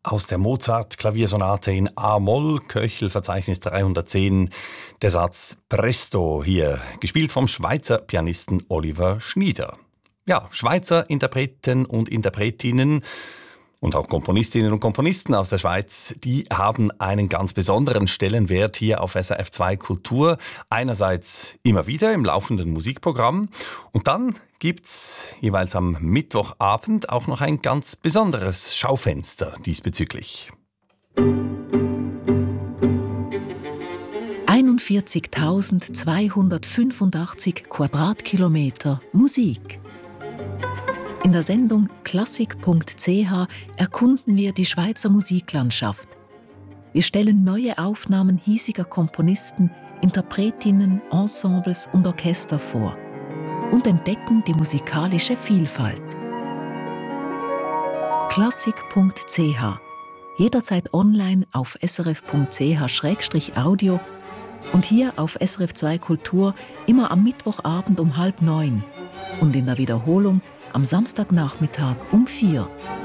Aus der Mozart-Klaviersonate in A-Moll, Köchel-Verzeichnis 310, der Satz Presto hier, gespielt vom Schweizer Pianisten Oliver Schnieder. Ja, Schweizer Interpreten und Interpretinnen und auch Komponistinnen und Komponisten aus der Schweiz, die haben einen ganz besonderen Stellenwert hier auf SRF 2 Kultur. Einerseits immer wieder im laufenden Musikprogramm und dann gibt's jeweils am Mittwochabend auch noch ein ganz besonderes Schaufenster diesbezüglich. 41.285 Quadratkilometer Musik. In der Sendung klassik.ch erkunden wir die Schweizer Musiklandschaft. Wir stellen neue Aufnahmen hiesiger Komponisten, Interpretinnen, Ensembles und Orchester vor und entdecken die musikalische Vielfalt. Klassik.ch, jederzeit online auf srf.ch/audio und hier auf SRF 2 Kultur immer am Mittwochabend um 8:30 und in der Wiederholung am Samstagnachmittag um 4.